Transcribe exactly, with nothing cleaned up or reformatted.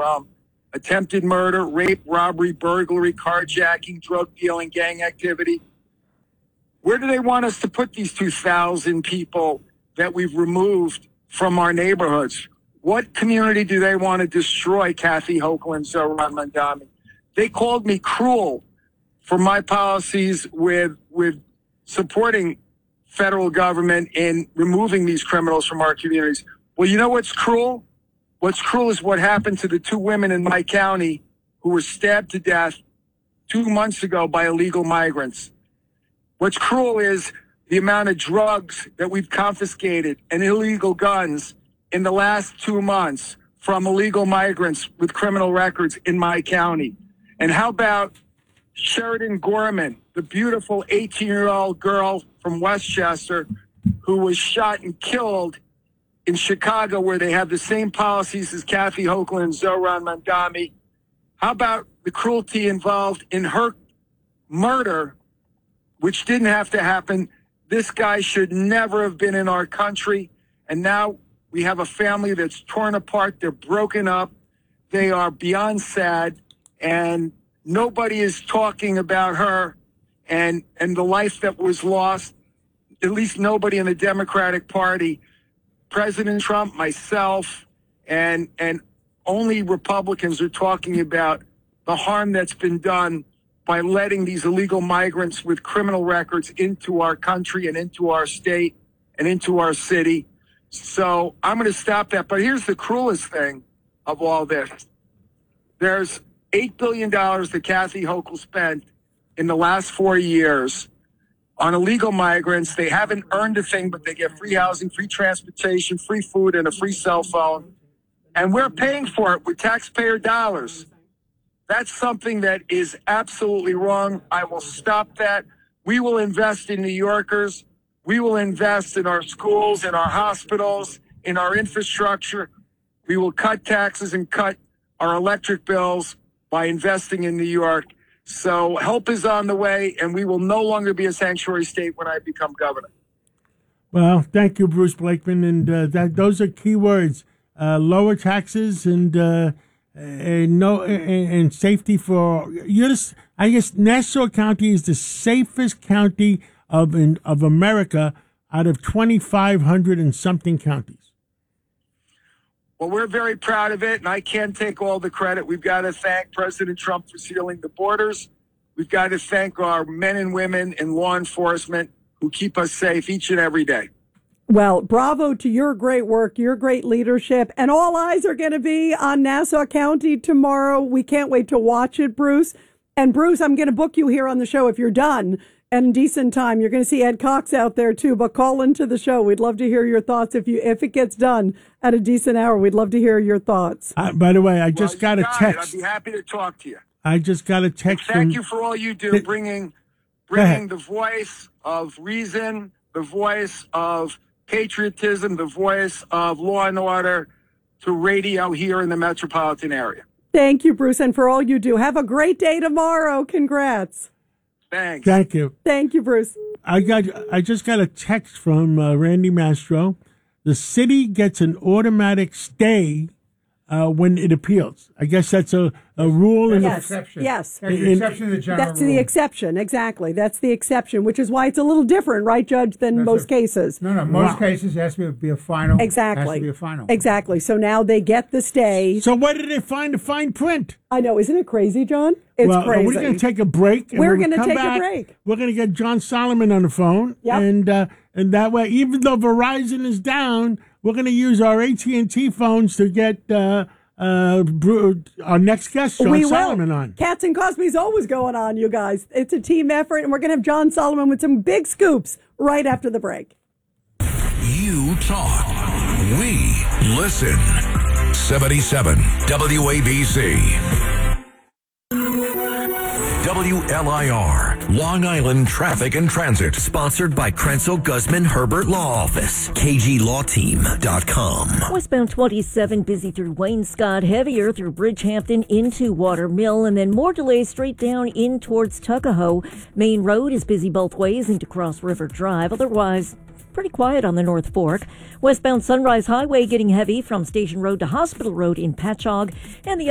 from attempted murder, rape, robbery, burglary, carjacking, drug dealing, gang activity. Where do they want us to put these two thousand people that we've removed from our neighborhoods? What community do they want to destroy, Kathy Hochul and Zohran Mamdani? They called me cruel for my policies with with supporting federal government in removing these criminals from our communities. Well, you know what's cruel? What's cruel is what happened to the two women in my county who were stabbed to death two months ago by illegal migrants. What's cruel is the amount of drugs that we've confiscated and illegal guns in the last two months from illegal migrants with criminal records in my county. And how about Sheridan Gorman, the beautiful eighteen-year-old girl from Westchester who was shot and killed in Chicago, where they have the same policies as Kathy Hochul and Zohran Mamdani? How about the cruelty involved in her murder, which didn't have to happen? This guy should never have been in our country. And now we have a family that's torn apart. They're broken up. They are beyond sad. And nobody is talking about her and, and the life that was lost. At least nobody in the Democratic Party. President Trump, myself, and and only Republicans are talking about the harm that's been done by letting these illegal migrants with criminal records into our country and into our state and into our city. So I'm going to stop that. But here's the cruelest thing of all this. There's eight billion dollars that Kathy Hochul spent in the last four years on illegal migrants. They haven't earned a thing, but they get free housing, free transportation, free food, and a free cell phone. And we're paying for it with taxpayer dollars. That's something that is absolutely wrong. I will stop that. We will invest in New Yorkers. We will invest in our schools, in our hospitals, in our infrastructure. We will cut taxes and cut our electric bills by investing in New York. So help is on the way, and we will no longer be a sanctuary state when I become governor. Well, thank you, Bruce Blakeman. And uh, that those are key words: uh, lower taxes and uh, and no and, and safety for you. Just, I guess Nassau County is the safest county of in, of America out of twenty-five hundred and something counties. Well, we're very proud of it, and I can't take all the credit. We've got to thank President Trump for sealing the borders. We've got to thank our men and women in law enforcement who keep us safe each and every day. Well, bravo to your great work, your great leadership, and all eyes are going to be on Nassau County tomorrow. We can't wait to watch it, Bruce. And Bruce, I'm going to book you here on the show if you're done and decent time. You're going to see Ed Cox out there too, but call into the show. We'd love to hear your thoughts. If you if it gets done at a decent hour, we'd love to hear your thoughts. Uh, by the way, I just well, got a got text. It. I'd be happy to talk to you. I just got a text. Well, thank from, you for all you do, bringing bringing the voice of reason, the voice of patriotism, the voice of law and order to radio here in the metropolitan area. Thank you, Bruce, and for all you do. Have a great day tomorrow. Congrats. Thanks. Thank you. Thank you, Bruce. I got. I just got a text from uh, Randy Mastro. The city gets an automatic stay uh, when it appeals. I guess that's a, a rule. That's in an yes. exception. Yes. That's the exception to the general That's rule. the exception. Exactly. That's the exception, which is why it's a little different, right, Judge, than That's most a, cases. No, no. Most Wow. cases, it has to be a final. Exactly. It has to be a final. Exactly. So now they get the stay. So where did they find the fine print? I know. Isn't it crazy, John? It's well, crazy. We're going to take a break. And We're when we gonna come take a back, break. We're going to get John Solomon on the phone. Yep. And, uh, and that way, even though Verizon is down, we're going to use our A T and T phones to get uh, uh, our next guest, John we Solomon, will. on. Cats and Cosby's always going on, you guys. It's a team effort, and we're going to have John Solomon with some big scoops right after the break. You talk. We listen. seventy-seven W A B C. W L I R, Long Island Traffic and Transit. Sponsored by Krenzel Guzman Herbert Law Office. K G Law Team dot com. Westbound twenty-seven busy through Wayne-Scott, heavier through Bridgehampton into Watermill, and then more delays straight down in towards Tuckahoe. Main Road is busy both ways into Cross River Drive. Otherwise, pretty quiet on the North Fork. Westbound Sunrise Highway getting heavy from Station Road to Hospital Road in Patchogue, and the